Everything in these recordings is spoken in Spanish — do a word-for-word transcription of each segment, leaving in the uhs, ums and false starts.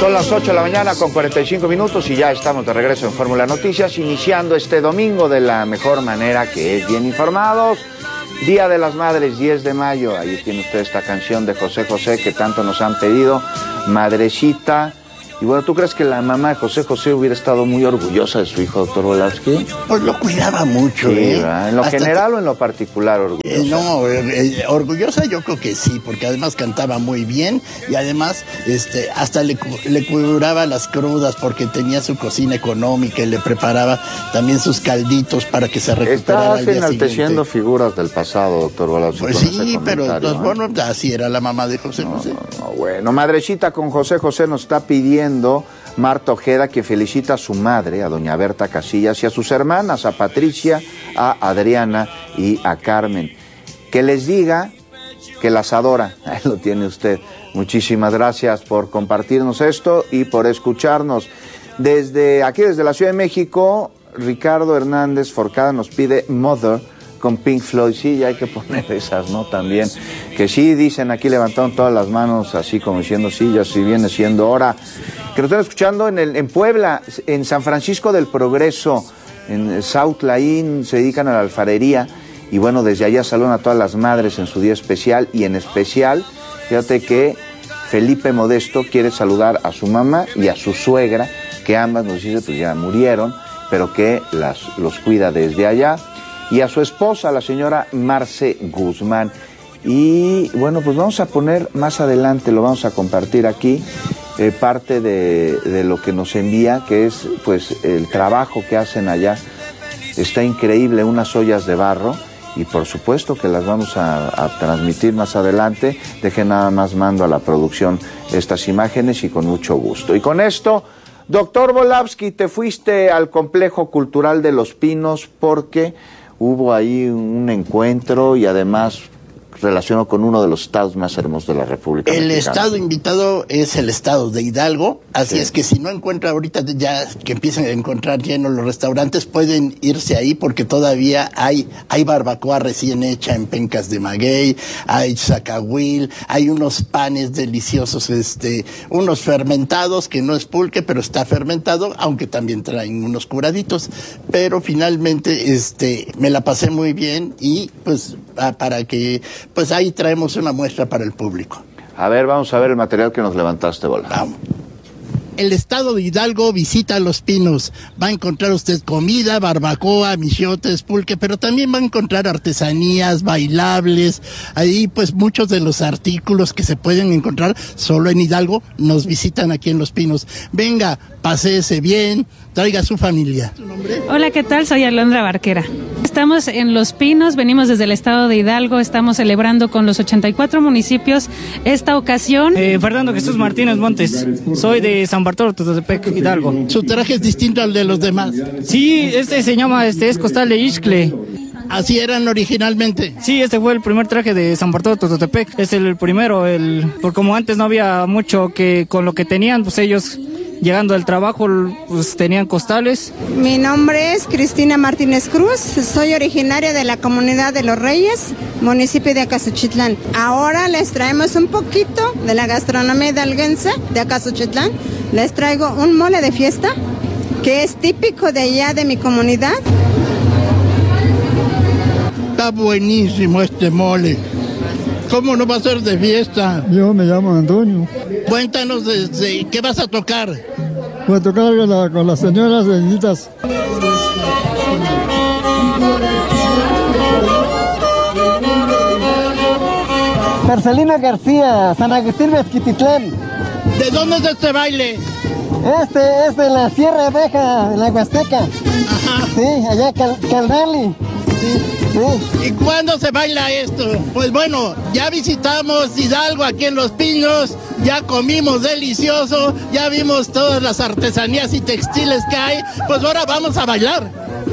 Son las ocho de la mañana con cuarenta y cinco minutos y ya estamos de regreso en Fórmula Noticias, iniciando este domingo de la mejor manera, que es bien informados. Día de las Madres, diez de mayo. Ahí tiene usted esta canción de José José que tanto nos han pedido, Madrecita. Y bueno, ¿tú crees que la mamá de José José hubiera estado muy orgullosa de su hijo, doctor Volavsky? Pues lo cuidaba mucho, Sí, ¿eh? ¿verdad? ¿En lo Hasta general que... o en lo particular orgullosa? Eh, no, eh, orgullosa yo creo que sí, porque además cantaba muy bien y además este, hasta le, le curaba las crudas porque tenía su cocina económica y le preparaba también sus calditos para que se recuperara al día Estás enalteciendo siguiente. figuras del pasado, doctor Volavsky. Pues sí, pero pues, ¿eh? bueno, así era la mamá de José no, José. No, no, bueno, Madrecita con José José nos está pidiendo Marta Ojeda, que felicita a su madre, a doña Berta Casillas, y a sus hermanas, a Patricia, a Adriana y a Carmen. Que les diga que las adora. Ahí lo tiene usted. Muchísimas gracias por compartirnos esto y por escucharnos. Desde aquí, desde la Ciudad de México, Ricardo Hernández Forcada nos pide Mother con Pink Floyd. Sí, ya hay que poner esas, ¿no? También. Que sí, dicen aquí, levantaron todas las manos, así como diciendo, sí, ya sí viene siendo hora. Que nos están escuchando en, el, en Puebla, en San Francisco del Progreso, en South Laín, se dedican a la alfarería. Y bueno, desde allá saludan a todas las madres en su día especial. Y en especial, fíjate que Felipe Modesto quiere saludar a su mamá y a su suegra, que ambas nos dice, pues ya murieron, pero que las, los cuida desde allá. Y a su esposa, la señora Marce Guzmán. Y bueno, pues vamos a poner más adelante, lo vamos a compartir aquí, eh, parte de, de lo que nos envía, que es pues el trabajo que hacen allá. Está increíble, unas ollas de barro, y por supuesto que las vamos a, a transmitir más adelante. Deje nada más, mando a la producción estas imágenes y con mucho gusto. Y con esto, doctor Volavsky, te fuiste al Complejo Cultural de Los Pinos porque hubo ahí un encuentro y además relacionado con uno de los estados más hermosos de la República El Mexicana. estado invitado es el estado de Hidalgo, así Sí. es que si no encuentra ahorita ya que empiecen a encontrar llenos los restaurantes, pueden irse ahí porque todavía hay hay barbacoa recién hecha en pencas de maguey, hay zacahuil, hay unos panes deliciosos, este, unos fermentados que no es pulque, pero está fermentado, aunque también traen unos curaditos, pero finalmente este me la pasé muy bien y pues para que pues ahí traemos una muestra para el público. A ver, vamos a ver el material que nos levantaste, Bola. Vamos. El estado de Hidalgo visita Los Pinos. Va a encontrar usted comida, barbacoa, michiotes, pulque, pero también va a encontrar artesanías, bailables. Ahí pues muchos de los artículos que se pueden encontrar solo en Hidalgo nos visitan aquí en Los Pinos. Venga, paséese bien, traiga a su familia. ¿Tu nombre? Hola, ¿qué tal? Soy Alondra Barquera. Estamos en Los Pinos, venimos desde el estado de Hidalgo, estamos celebrando con los ochenta y cuatro municipios esta ocasión. Eh, Fernando Jesús Martínez Montes, soy de San Bartolo, Tototepec, Hidalgo. Su traje es distinto al de los demás. Sí, este se llama, este es costal de Ixcle. Así eran originalmente. Sí, este fue el primer traje de San Bartolo, Tototepec. Es el primero, el, porque como antes no había mucho que con lo que tenían, pues ellos llegando al trabajo, pues tenían costales. Mi nombre es Cristina Martínez Cruz, soy originaria de la comunidad de Los Reyes, municipio de Acasochitlán. Ahora les traemos un poquito de la gastronomía hidalguense de Acasochitlán. Les traigo un mole de fiesta, que es típico de allá de mi comunidad. Está buenísimo este mole. ¿Cómo no va a ser de fiesta? Yo me llamo Antonio. Cuéntanos de, de qué vas a tocar. Voy a tocar con, la, con las señoras benditas. Marcelina García, San Agustín Mezquititlán. ¿De dónde es este baile? Este es de la Sierra Baja, en la Huasteca. Ajá. Sí, allá Cal Calrali. Sí, sí. ¿Y cuándo se baila esto? Pues bueno, ya visitamos Hidalgo aquí en Los Pinos, ya comimos delicioso, ya vimos todas las artesanías y textiles que hay, pues ahora vamos a bailar.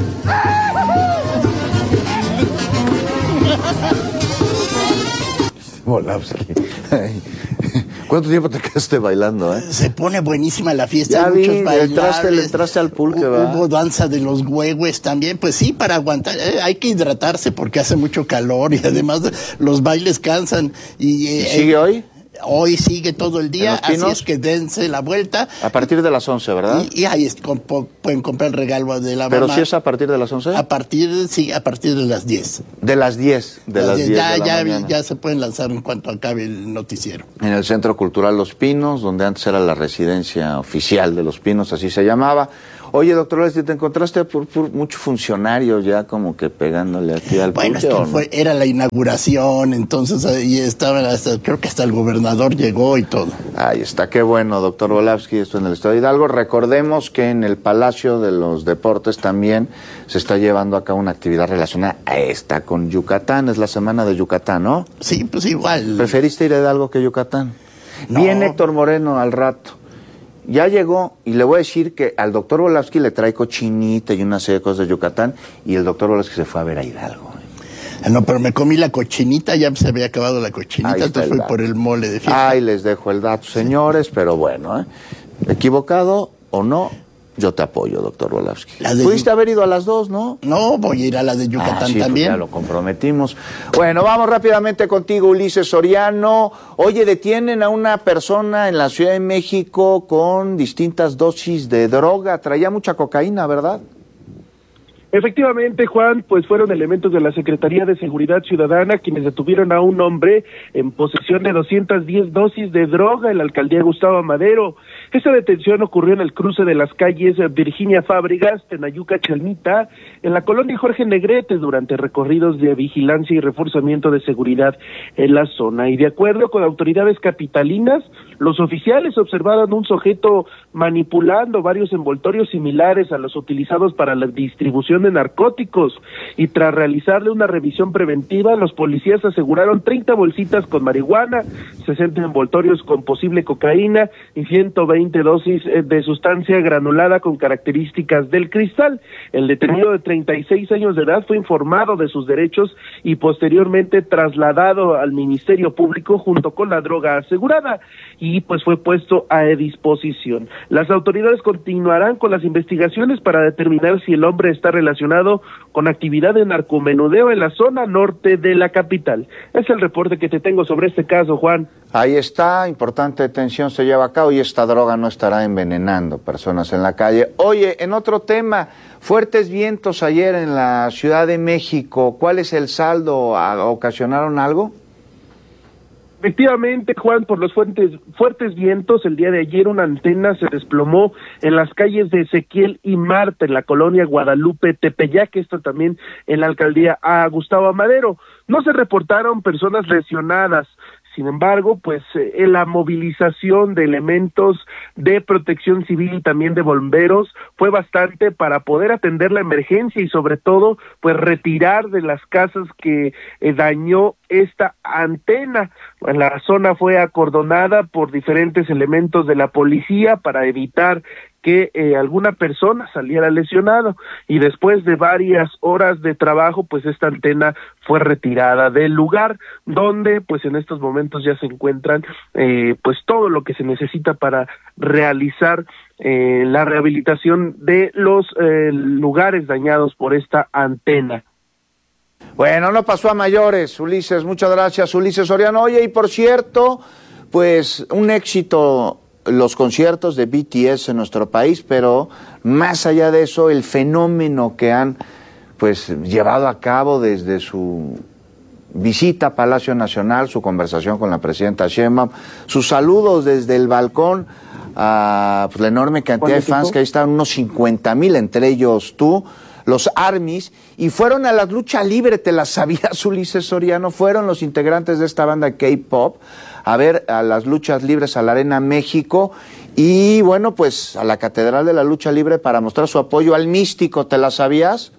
Volavsky. ¿Cuánto tiempo te quedaste bailando, eh? Se pone buenísima la fiesta, Ya hay vi, muchos le bailables. entraste, le entraste al pulque, ¿verdad? Hubo danza de los huehues también, pues sí, para aguantar, eh, hay que hidratarse porque hace mucho calor y además los bailes cansan. Y, eh, ¿Sigue hoy? hoy sigue todo el día, así Pinos? es que dense la vuelta. A partir de las once, ¿verdad? Y, y ahí es, com, pueden comprar el regalo de la Pero mamá. si es a partir de las once. A partir, sí, a partir de las diez. De las diez, de las diez ya, de la ya, mañana. ya se pueden lanzar en cuanto acabe el noticiero. En el Centro Cultural Los Pinos, donde antes era la residencia oficial de Los Pinos, así se llamaba. Oye, doctor, ¿te encontraste por, por mucho funcionario ya como que pegándole aquí al Bueno, puche, es que o no? fue, era la inauguración, entonces ahí estaban, hasta, creo que hasta el gobernador llegó y todo. Ahí está, qué bueno, doctor Volavsky, esto en el Estado de Hidalgo. Recordemos que en el Palacio de los Deportes también se está llevando a cabo una actividad relacionada a esta con Yucatán, es la semana de Yucatán, ¿no? Sí, pues igual. ¿Preferiste ir a Hidalgo que Yucatán? No. Viene Héctor Moreno al rato. Ya llegó, y le voy a decir que al doctor Volavsky le trae cochinita y una serie de cosas de Yucatán, y el doctor Volavsky se fue a ver a Hidalgo. No, pero me comí la cochinita, ya se había acabado la cochinita, Ahí está entonces el fui dato. por el mole de fiesta. Ay, les dejo el dato, señores, pero bueno, ¿eh? Equivocado o no, yo te apoyo, doctor Volavsky. La de Pudiste Yu- haber ido a las dos, ¿no? No, voy a ir a la de Yucatán Ah, sí, pues también. ya lo comprometimos. Bueno, vamos rápidamente contigo, Ulises Soriano. Oye, detienen a una persona en la Ciudad de México con distintas dosis de droga. Traía mucha cocaína, ¿verdad? Efectivamente, Juan, pues fueron elementos de la Secretaría de Seguridad Ciudadana quienes detuvieron a un hombre en posesión de doscientas diez dosis de droga en la alcaldía Gustavo Madero. Esta detención ocurrió en el cruce de las calles Virginia Fábregas, Tenayuca, Chalmita, en la colonia Jorge Negrete, durante recorridos de vigilancia y reforzamiento de seguridad en la zona. Y de acuerdo con autoridades capitalinas, los oficiales observaron un sujeto manipulando varios envoltorios similares a los utilizados para la distribución de narcóticos, y tras realizarle una revisión preventiva, los policías aseguraron treinta bolsitas con marihuana, sesenta envoltorios con posible cocaína y ciento veinte dosis de sustancia granulada con características del cristal. El detenido de treinta y seis años de edad fue informado de sus derechos y posteriormente trasladado al Ministerio Público junto con la droga asegurada, y pues fue puesto a disposición. Las autoridades continuarán con las investigaciones para determinar si el hombre está relacionado con actividad de narcomenudeo en la zona norte de la capital. Es el reporte que te tengo sobre este caso, Juan. Ahí está, importante detención se lleva a cabo y esta droga no estará envenenando personas en la calle. Oye, en otro tema, fuertes vientos ayer en la Ciudad de México, ¿cuál es el saldo? ¿Ocasionaron algo? Efectivamente, Juan, por los fuertes, fuertes vientos, el día de ayer una antena se desplomó en las calles de Ezequiel y Marta, en la colonia Guadalupe Tepeyac, esto también en la alcaldía a Gustavo Madero. No se reportaron personas lesionadas. Sin embargo, pues eh, la movilización de elementos de protección civil y también de bomberos fue bastante para poder atender la emergencia y sobre todo pues retirar de las casas que eh, dañó esta antena. La zona fue acordonada por diferentes elementos de la policía para evitar que eh, alguna persona saliera lesionado, y después de varias horas de trabajo, pues esta antena fue retirada del lugar, donde pues en estos momentos ya se encuentran eh, pues todo lo que se necesita para realizar eh, la rehabilitación de los eh, lugares dañados por esta antena. Bueno, no pasó a mayores, Ulises, muchas gracias, Ulises Soriano. Oye, y por cierto, pues un éxito los conciertos de B T S en nuestro país, pero más allá de eso, el fenómeno que han pues llevado a cabo desde su visita a Palacio Nacional, su conversación con la presidenta Sheinbaum, sus saludos desde el balcón a pues, la enorme cantidad de fans, que ahí están unos cincuenta mil, entre ellos tú, los ARMYs, y fueron a la lucha libre, ¿te las sabías, Ulises Soriano? Fueron los integrantes de esta banda K-Pop a ver a las luchas libres a la Arena México y, bueno, pues a la Catedral de la Lucha Libre para mostrar su apoyo al místico, ¿te las sabías?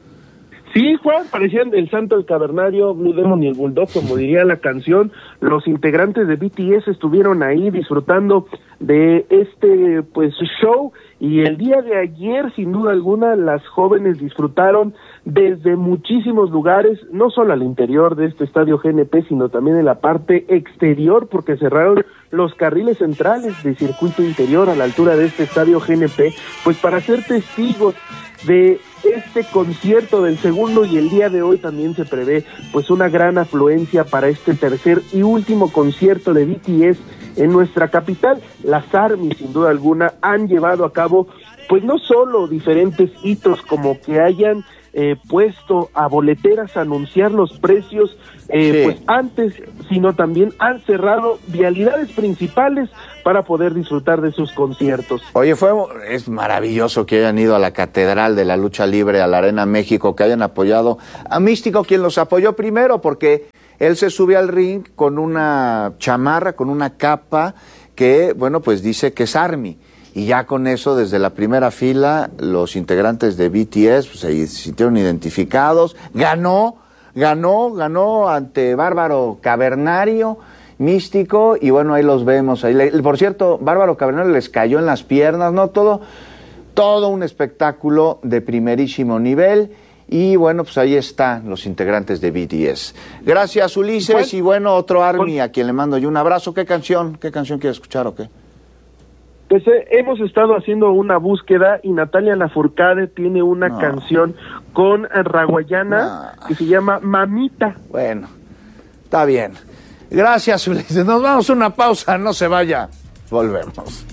Sí, Juan, parecían el Santo, el Cavernario, Blue Demon y el Bulldog, como diría la canción. Los integrantes de B T S estuvieron ahí disfrutando de este pues show, y el día de ayer, sin duda alguna, las jóvenes disfrutaron desde muchísimos lugares, no solo al interior de este estadio G N P, sino también en la parte exterior, porque cerraron los carriles centrales de circuito interior a la altura de este estadio G N P, pues para ser testigos de este concierto del segundo, y el día de hoy también se prevé pues una gran afluencia para este tercer y último concierto de B T S en nuestra capital. Las ARMY, sin duda alguna, han llevado a cabo pues no solo diferentes hitos como que hayan eh, puesto a boleteras a anunciar los precios eh, sí. pues antes, sino también han cerrado vialidades principales para poder disfrutar de sus conciertos. Oye, fue es maravilloso que hayan ido a la Catedral de la Lucha Libre, a la Arena México, que hayan apoyado a Místico, quien los apoyó primero, porque él se sube al ring con una chamarra, con una capa que, bueno, pues dice que es ARMY. Y ya con eso, desde la primera fila, los integrantes de B T S pues, se sintieron identificados. Ganó, ganó, ganó ante Bárbaro Cavernario, Místico, y bueno, ahí los vemos. Ahí, por cierto, Bárbaro Cavernario les cayó en las piernas, ¿no? Todo, todo un espectáculo de primerísimo nivel. Y bueno, pues ahí están los integrantes de B T S. Gracias, Ulises. Y bueno, otro ARMY a quien le mando yo un abrazo. ¿Qué canción? ¿Qué canción quiere escuchar o qué? Pues eh, hemos estado haciendo una búsqueda y Natalia Lafourcade tiene una no. canción con Raguayana no. que se llama Mamita. Bueno, está bien. Gracias, Ulises. Nos vamos a una pausa, no se vaya. Volvemos.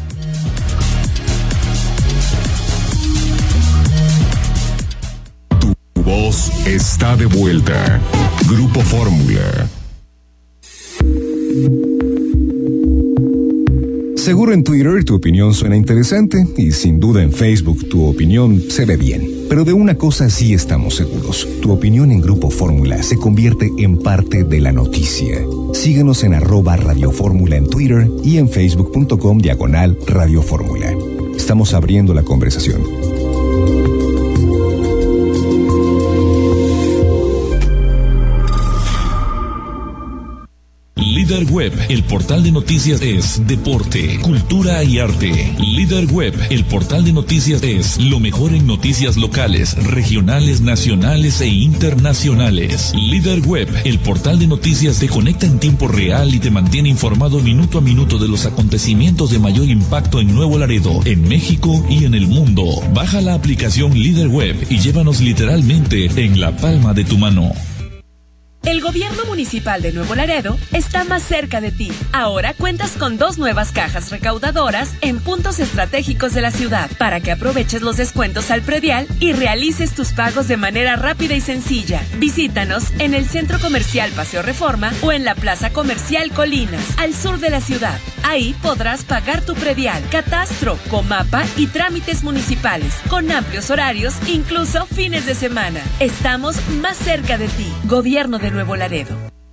Tu voz está de vuelta. Grupo Fórmula. Seguro en Twitter tu opinión suena interesante y sin duda en Facebook tu opinión se ve bien. Pero de una cosa sí estamos seguros. Tu opinión en Grupo Fórmula se convierte en parte de la noticia. Síguenos en arroba Radio Fórmula en Twitter y en facebook.com diagonal Radio Fórmula. Estamos abriendo la conversación. Líder Web, el portal de noticias es deporte, cultura y arte. Líder Web, el portal de noticias es lo mejor en noticias locales, regionales, nacionales e internacionales. Líder Web, el portal de noticias te conecta en tiempo real y te mantiene informado minuto a minuto de los acontecimientos de mayor impacto en Nuevo Laredo, en México y en el mundo. Baja la aplicación Líder Web y llévanos literalmente en la palma de tu mano. El gobierno municipal de Nuevo Laredo está más cerca de ti. Ahora cuentas con dos nuevas cajas recaudadoras en puntos estratégicos de la ciudad para que aproveches los descuentos al predial y realices tus pagos de manera rápida y sencilla. Visítanos en el Centro Comercial Paseo Reforma o en la Plaza Comercial Colinas, al sur de la ciudad. Ahí podrás pagar tu predial, catastro, comapa y trámites municipales, con amplios horarios, incluso fines de semana. Estamos más cerca de ti. Gobierno de Nuevo Laredo.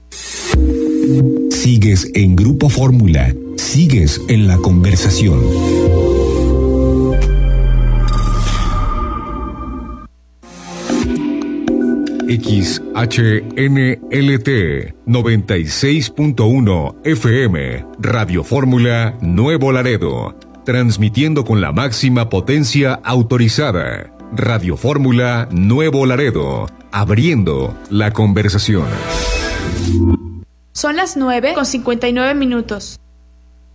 Sigues en Grupo Fórmula. Sigues en la conversación. X H N L T noventa y seis punto uno F M Radio Fórmula Nuevo Laredo, transmitiendo con la máxima potencia autorizada. Radio Fórmula Nuevo Laredo, abriendo la conversación. Son las nueve con cincuenta y nueve minutos.